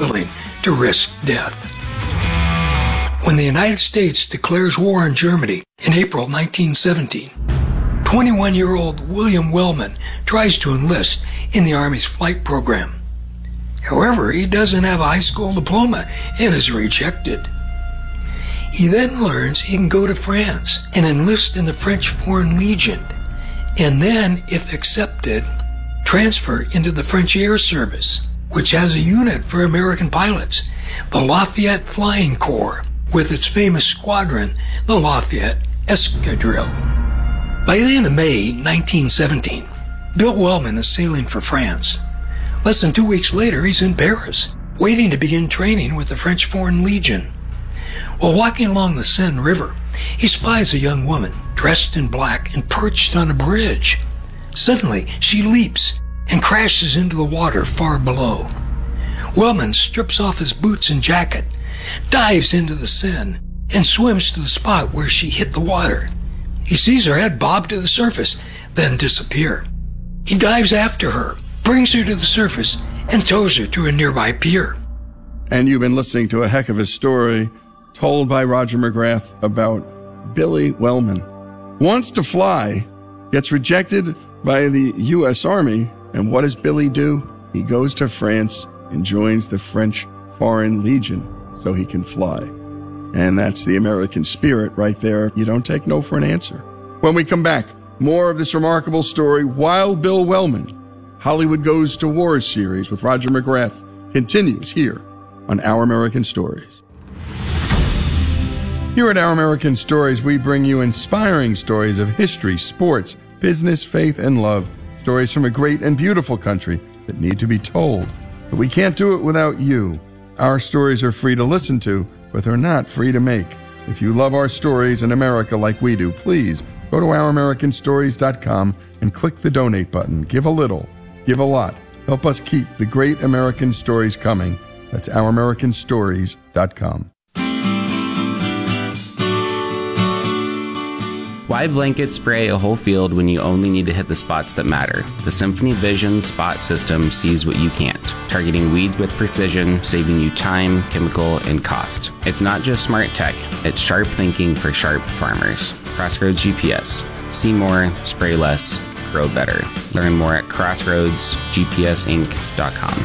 willing to risk death. When the United States declares war on Germany in April 1917, 21-year-old William Wellman tries to enlist in the Army's flight program. However, he doesn't have a high school diploma and is rejected. He then learns he can go to France and enlist in the French Foreign Legion, and then, if accepted, transfer into the French Air Service, which has a unit for American pilots, the Lafayette Flying Corps, with its famous squadron, the Lafayette Escadrille. By the end of May 1917, Bill Wellman is sailing for France. Less than 2 weeks later, he's in Paris, waiting to begin training with the French Foreign Legion. While walking along the Seine River, he spies a young woman dressed in black and perched on a bridge. Suddenly, she leaps and crashes into the water far below. Wellman strips off his boots and jacket, dives into the Seine, and swims to the spot where she hit the water. He sees her head bob to the surface, then disappear. He dives after her, brings her to the surface, and tows her to a nearby pier. And you've been listening to a heck of a story told by Roger McGrath about Billy Wellman. Wants to fly, gets rejected by the U.S. Army, and what does Billy do? He goes to France and joins the French Foreign Legion so he can fly. And that's the American spirit right there. You don't take no for an answer. When we come back, more of this remarkable story, Wild Bill Wellman, Hollywood Goes to War series with Roger McGrath, continues here on Our American Stories. Here at Our American Stories, we bring you inspiring stories of history, sports, business, faith, and love. Stories from a great and beautiful country that need to be told. But we can't do it without you. Our stories are free to listen to, but they're not free to make. If you love our stories in America like we do, please go to ouramericanstories.com and click the donate button. Give a little, give a lot. Help us keep the great American stories coming. That's ouramericanstories.com. Why blanket spray a whole field when you only need to hit the spots that matter? The Symphony Vision Spot System sees what you can't, targeting weeds with precision, saving you time, chemical, and cost. It's not just smart tech, it's sharp thinking for sharp farmers. Crossroads GPS. See more, spray less, grow better. Learn more at crossroadsgpsinc.com.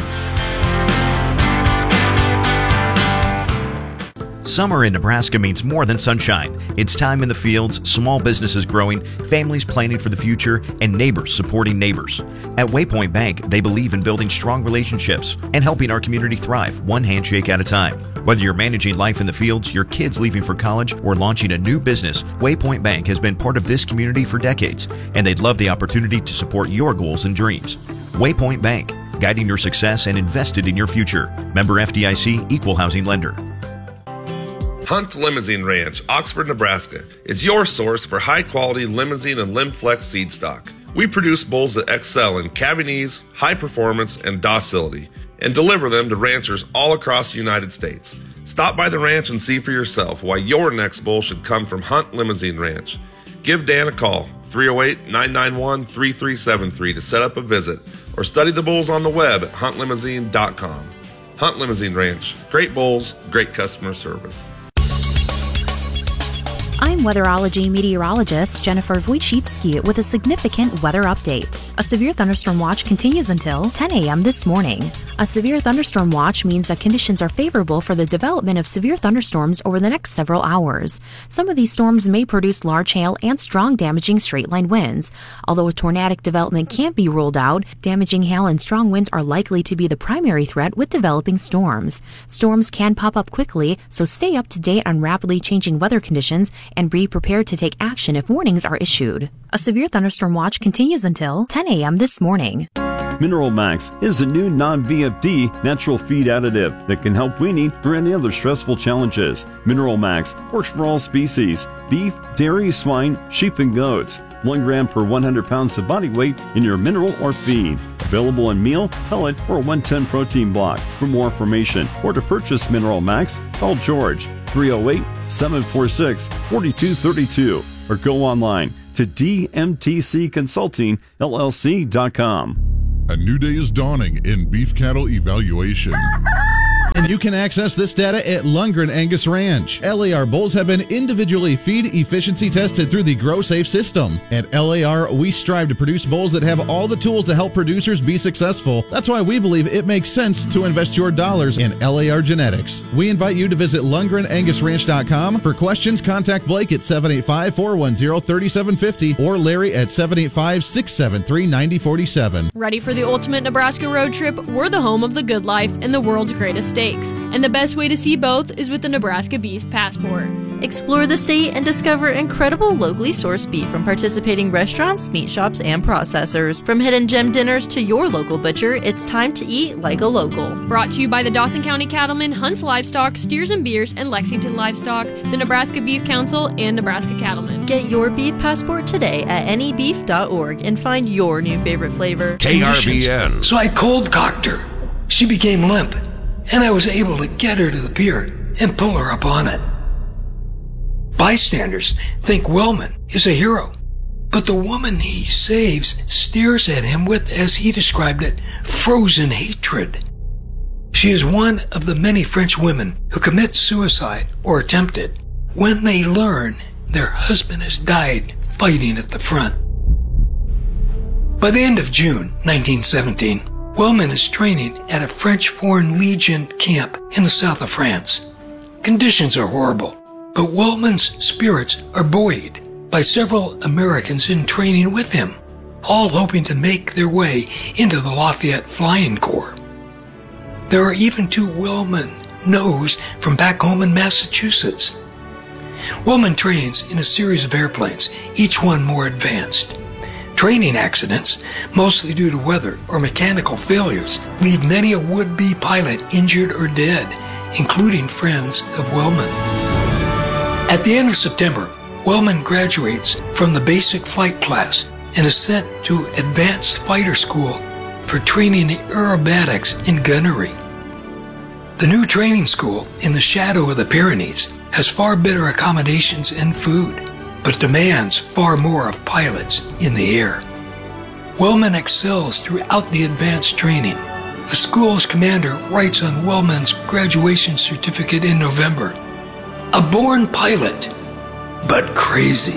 Summer in Nebraska means more than sunshine. It's time in the fields, small businesses growing, families planning for the future, and neighbors supporting neighbors. At Waypoint Bank, they believe in building strong relationships and helping our community thrive one handshake at a time. Whether you're managing life in the fields, your kids leaving for college, or launching a new business, Waypoint Bank has been part of this community for decades, and they'd love the opportunity to support your goals and dreams. Waypoint Bank, guiding your success and invested in your future. Member FDIC, Equal Housing Lender. Hunt Limousine Ranch, Oxford, Nebraska, is your source for high-quality limousine and Limflex seed stock. We produce bulls that excel in calving ease, high performance, and docility, and deliver them to ranchers all across the United States. Stop by the ranch and see for yourself why your next bull should come from Hunt Limousine Ranch. Give Dan a call, 308-991-3373 to set up a visit, or study the bulls on the web at huntlimousine.com. Hunt Limousine Ranch, great bulls, great customer service. I'm weatherology meteorologist Jennifer Wojcicki with a significant weather update. A severe thunderstorm watch continues until 10 a.m. this morning. A severe thunderstorm watch means that conditions are favorable for the development of severe thunderstorms over the next several hours. Some of these storms may produce large hail and strong damaging straight-line winds. Although a tornadic development can't be ruled out, damaging hail and strong winds are likely to be the primary threat with developing storms. Storms can pop up quickly, so stay up to date on rapidly changing weather conditions and be prepared to take action if warnings are issued. A severe thunderstorm watch continues until 10 a.m. this morning. Mineral Max is a new non-VFD natural feed additive that can help weaning or any other stressful challenges. Mineral Max works for all species: beef, dairy, swine, sheep, and goats. 1 gram per 100 pounds of body weight in your mineral or feed. Available in meal, pellet, or 110 protein block. For more information or to purchase Mineral Max, call George 308-746-4232 or go online to dmtcconsultingllc.com. A new day is dawning in beef cattle evaluation. And you can access this data at Lundgren Angus Ranch. LAR bulls have been individually feed efficiency tested through the GrowSafe system. At LAR, we strive to produce bulls that have all the tools to help producers be successful. That's why we believe it makes sense to invest your dollars in LAR genetics. We invite you to visit LundgrenAngusRanch.com. For questions, contact Blake at 785-410-3750 or Larry at 785-673-9047. Ready for the ultimate Nebraska road trip? We're the home of the good life and the world's greatest steaks. And the best way to see both is with the Nebraska Beef Passport. Explore the state and discover incredible locally sourced beef from participating restaurants, meat shops, and processors. From hidden gem dinners to your local butcher, it's time to eat like a local. Brought to you by the Dawson County Cattlemen, Hunts Livestock, Steers and Beers, and Lexington Livestock, the Nebraska Beef Council, and Nebraska Cattlemen. Get your beef passport today at anybeef.org and find your new favorite flavor. KRBN. So I cold cocked her. She became limp, and I was able to get her to the pier and pull her up on it. Bystanders think Wellman is a hero, but the woman he saves stares at him with, as he described it, frozen hatred. She is one of the many French women who commit suicide or attempt it when they learn their husband has died fighting at the front. By the end of June 1917, Wellman is training at a French Foreign Legion camp in the south of France. Conditions are horrible, but Wellman's spirits are buoyed by several Americans in training with him, all hoping to make their way into the Lafayette Flying Corps. There are even two Wellman knows from back home in Massachusetts. Wellman trains in a series of airplanes, each one more advanced. Training accidents, mostly due to weather or mechanical failures, leave many a would-be pilot injured or dead, including friends of Wellman. At the end of September, Wellman graduates from the basic flight class and is sent to advanced fighter school for training in aerobatics and gunnery. The new training school in the shadow of the Pyrenees has far better accommodations and food, but demands far more of pilots in the air. Wellman excels throughout the advanced training. The school's commander writes on Wellman's graduation certificate in November, "A born pilot, but crazy."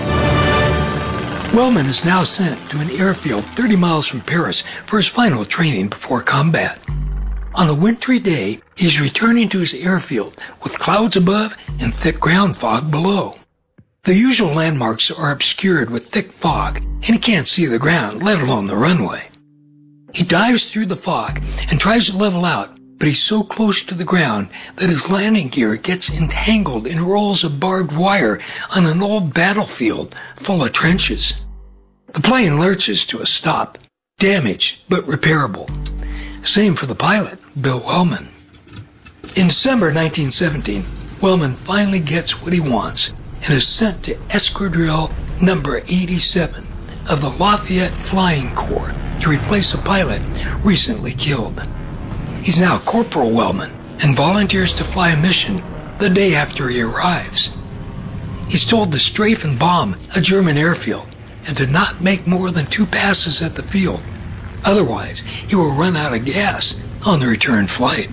Wellman is now sent to an airfield 30 miles from Paris for his final training before combat. On a wintry day, he is returning to his airfield with clouds above and thick ground fog below. The usual landmarks are obscured with thick fog, and he can't see the ground, let alone the runway. He dives through the fog and tries to level out, but he's so close to the ground that his landing gear gets entangled in rolls of barbed wire on an old battlefield full of trenches. The plane lurches to a stop, damaged but repairable. Same for the pilot, Bill Wellman. In December 1917, Wellman finally gets what he wants and is sent to Escadrille number 87 of the Lafayette Flying Corps to replace a pilot recently killed. He's now Corporal Wellman and volunteers to fly a mission the day after he arrives. He's told to strafe and bomb a German airfield and to not make more than 2 passes at the field. Otherwise, he will run out of gas on the return flight.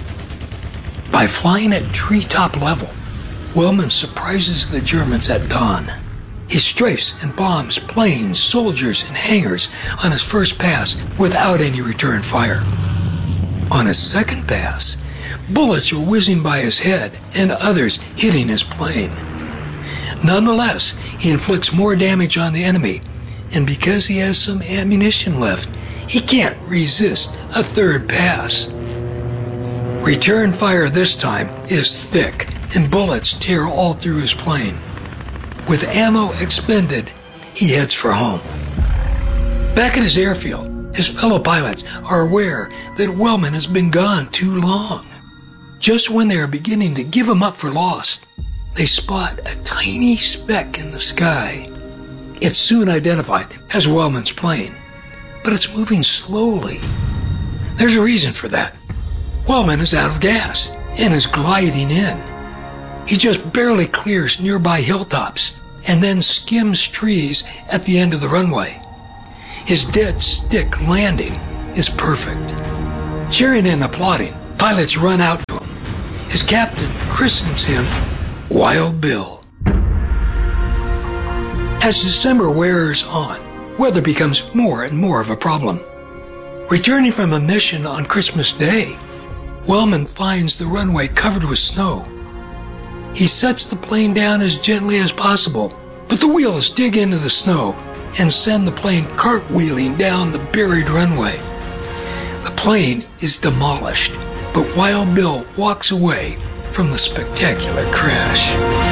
By flying at treetop level, Wellman surprises the Germans at dawn. He strafes and bombs planes, soldiers, and hangars on his first pass without any return fire. On his second pass, bullets are whizzing by his head and others hitting his plane. Nonetheless, he inflicts more damage on the enemy, and because he has some ammunition left, he can't resist a third pass. Return fire this time is thick, and bullets tear all through his plane. With ammo expended, he heads for home. Back at his airfield, his fellow pilots are aware that Wellman has been gone too long. Just when they are beginning to give him up for lost, they spot a tiny speck in the sky. It's soon identified as Wellman's plane, but it's moving slowly. There's a reason for that. Wellman is out of gas and is gliding in. He just barely clears nearby hilltops and then skims trees at the end of the runway. His dead stick landing is perfect. Cheering and applauding Pilots run out to him. His captain christens him Wild Bill. As December wears on, weather becomes more and more of a problem. Returning from a mission on Christmas Day, Wellman finds the runway covered with snow. He sets the plane down as gently as possible, but the wheels dig into the snow and send the plane cartwheeling down the buried runway. The plane is demolished, but Wild Bill walks away from the spectacular crash.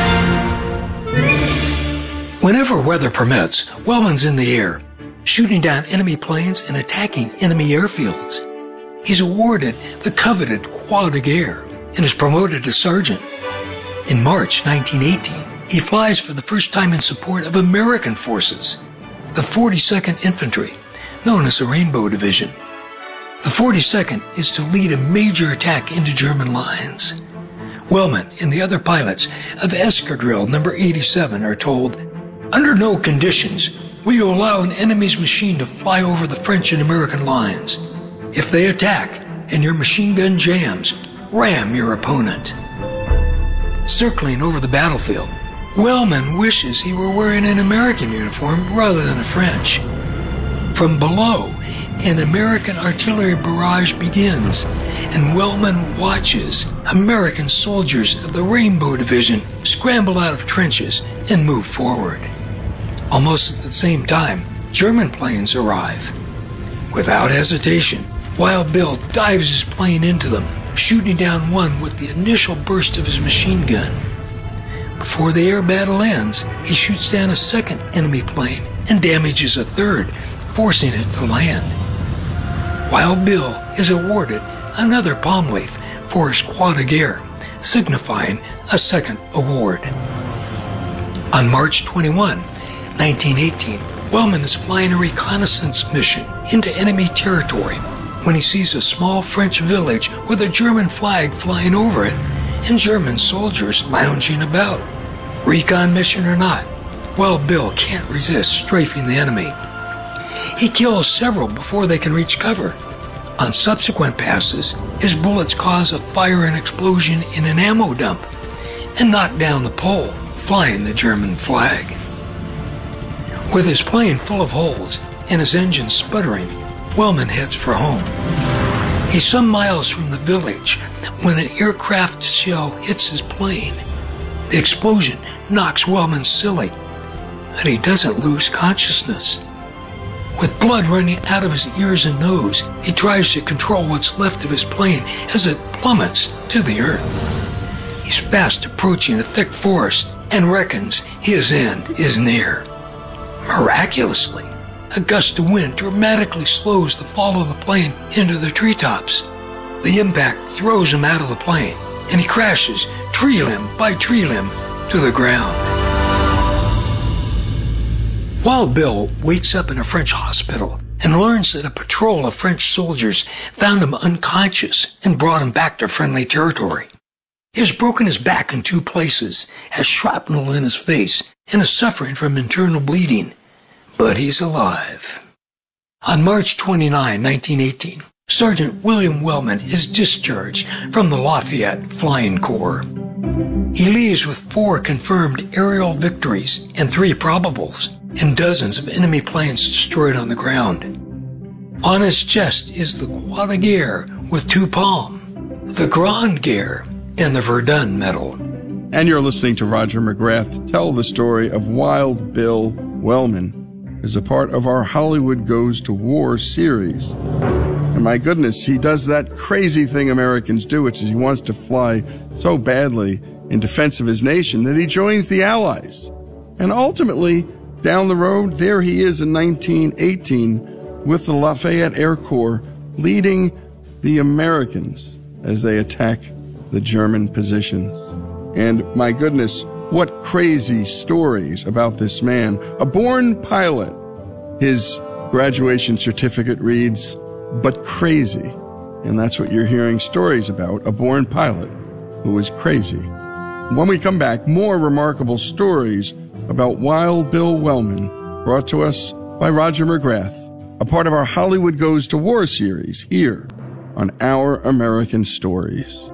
Whenever weather permits, Wellman's in the air, shooting down enemy planes and attacking enemy airfields. He's awarded the coveted Croix de Guerre and is promoted to sergeant. In March 1918, he flies for the first time in support of American forces, the 42nd Infantry, known as the Rainbow Division. The 42nd is to lead a major attack into German lines. Wellman and the other pilots of Escadrille number 87 are told, "Under no conditions will you allow an enemy's machine to fly over the French and American lines. If they attack and your machine gun jams, ram your opponent." Circling over the battlefield, Wellman wishes he were wearing an American uniform rather than a French. From below, an American artillery barrage begins, and Wellman watches American soldiers of the Rainbow Division scramble out of trenches and move forward. Almost at the same time, German planes arrive. Without hesitation, Wild Bill dives his plane into them, shooting down one with the initial burst of his machine gun. Before the air battle ends, he shoots down a second enemy plane and damages a third, forcing it to land. Wild Bill is awarded another palm leaf for his Croix de Guerre, signifying a second award. On March 21, 1918, Wellman is flying a reconnaissance mission into enemy territory when he sees a small French village with a German flag flying over it and German soldiers lounging about. Recon mission or not, Wild Bill can't resist strafing the enemy. He kills several before they can reach cover. On subsequent passes, his bullets cause a fire and explosion in an ammo dump and knock down the pole, flying the German flag. With his plane full of holes and his engine sputtering, Wellman heads for home. He's some miles from the village when an aircraft shell hits his plane. The explosion knocks Wellman silly, but he doesn't lose consciousness. With blood running out of his ears and nose, he tries to control what's left of his plane as it plummets to the earth. He's fast approaching a thick forest and reckons his end is near. Miraculously, a gust of wind dramatically slows the fall of the plane into the treetops. The impact throws him out of the plane, and he crashes tree limb by tree limb to the ground. Wild Bill wakes up in a French hospital and learns that a patrol of French soldiers found him unconscious and brought him back to friendly territory. He has broken his back in 2 places, has shrapnel in his face, and is suffering from internal bleeding. But he's alive. On March 29, 1918, Sergeant William Wellman is discharged from the Lafayette Flying Corps. He leaves with 4 confirmed aerial victories and 3 probables, and dozens of enemy planes destroyed on the ground. On his chest is the Croix de Guerre with 2 palms, the Grande Guerre, and the Verdun Medal. And you're listening to Roger McGrath tell the story of Wild Bill Wellman as a part of our Hollywood Goes to War series. And my goodness, he does that crazy thing Americans do, which is he wants to fly so badly in defense of his nation that he joins the Allies. And ultimately, down the road, there he is in 1918 with the Lafayette Air Corps leading the Americans as they attack the German positions. And my goodness, what crazy stories about this man. A born pilot. His graduation certificate reads, "But crazy." And that's what you're hearing stories about, a born pilot who was crazy. When we come back, more remarkable stories about Wild Bill Wellman, brought to us by Roger McGrath, a part of our Hollywood Goes to War series here on Our American Stories.